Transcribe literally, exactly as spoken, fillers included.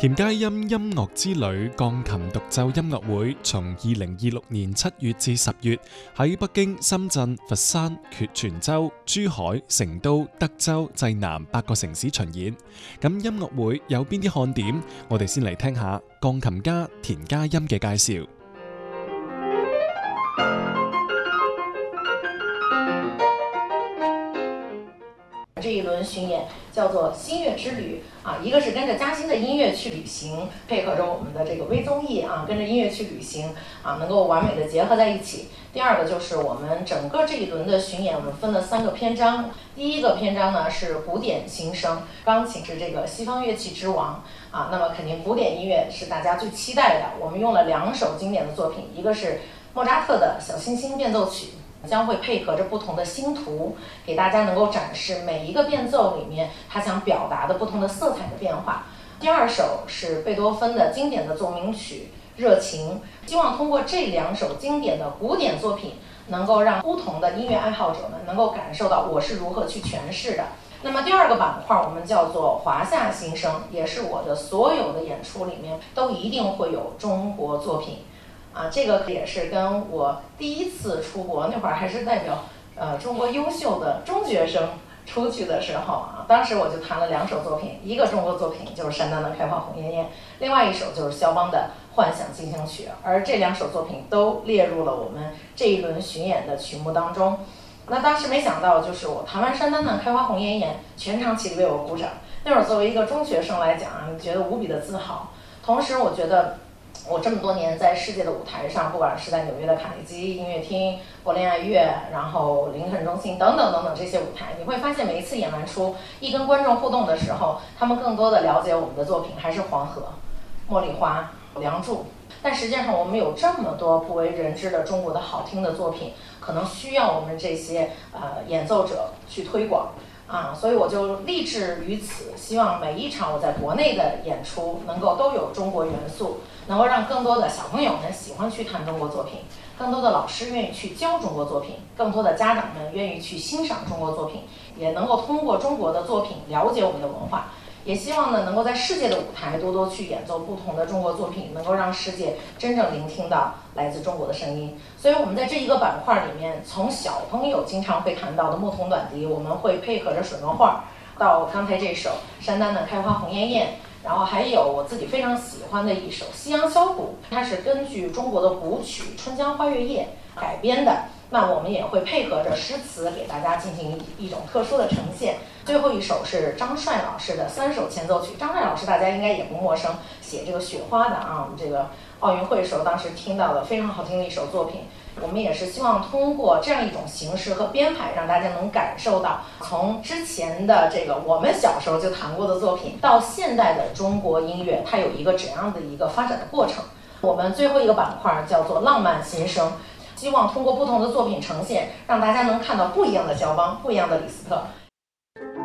田佳音音樂之旅鋼琴獨奏音樂會從二零二六年七月至十月喺北京、深圳、佛山、泉州、珠海、成都、德州、濟南八個城市巡演。咁音樂會有邊啲看點？我哋先嚟聽下鋼琴家田佳音嘅介紹。 这一轮巡演叫做新乐之旅啊，一个是跟着嘉兴的音乐去旅行，配合着我们的这个微综艺啊，跟着音乐去旅行啊，能够完美的结合在一起。第二个就是我们整个这一轮的巡演，我们分了三个篇章。第一个篇章呢是古典新生，钢琴是这个西方乐器之王啊，那么肯定古典音乐是大家最期待的。我们用了两首经典的作品，一个是莫扎特的小星星变奏曲。将会配合着不同的星图，给大家能够展示每一个变奏里面他想表达的不同的色彩的变化。第二首是贝多芬的经典的奏鸣曲《热情》，希望通过这两首经典的古典作品，能够让不同的音乐爱好者们能够感受到我是如何去诠释的。那么第二个板块我们叫做华夏新生，也是我的所有的演出里面都一定会有中国作品。啊，这个也是跟我第一次出国那会儿还是代表呃中国优秀的中学生出去的时候啊，当时我就弹了两首作品，一个中国作品就是山丹的《开花红艳艳》，另外一首就是肖邦的《幻想进行曲》，而这两首作品都列入了我们这一轮巡演的曲目当中。那当时没想到，就是我弹完山丹的《开花红艳艳》，全场起立为我鼓掌。那会儿作为一个中学生来讲，觉得无比的自豪。同时，我觉得我这么多年在世界的舞台上，不管是在纽约的卡内基音乐厅、柏林爱乐，然后林肯中心等等等等这些舞台，你会发现每一次演完出，一跟观众互动的时候，他们更多的了解我们的作品还是黄河、茉莉花、梁祝。但实际上我们有这么多不为人知的中国的好听的作品，可能需要我们这些呃演奏者去推广。啊，所以我就立志于此，希望每一场我在国内的演出能够都有中国元素，能够让更多的小朋友们喜欢去弹中国作品，更多的老师愿意去教中国作品，更多的家长们愿意去欣赏中国作品，也能够通过中国的作品了解我们的文化。也希望呢，能够在世界的舞台多多去演奏不同的中国作品，能够让世界真正聆听到来自中国的声音。所以我们在这一个板块里面，从小朋友经常会谈到的牧童短笛，我们会配合着水墨画，到刚才这首山丹的《开花红艳艳》，然后还有我自己非常喜欢的一首《西洋箫鼓》，它是根据中国的古曲《春江花月夜》改编的。那我们也会配合着诗词给大家进行一种特殊的呈现。最后一首是张帅老师的三首前奏曲，张帅老师大家应该也不陌生，写这个雪花的啊，我们这个奥运会时候当时听到的非常好听的一首作品。我们也是希望通过这样一种形式和编排，让大家能感受到从之前的这个我们小时候就弹过的作品，到现代的中国音乐，它有一个怎样的一个发展的过程。我们最后一个板块叫做浪漫新生，希望通过不同的作品呈现，让大家能看到不一样的肖邦，不一样的李斯特。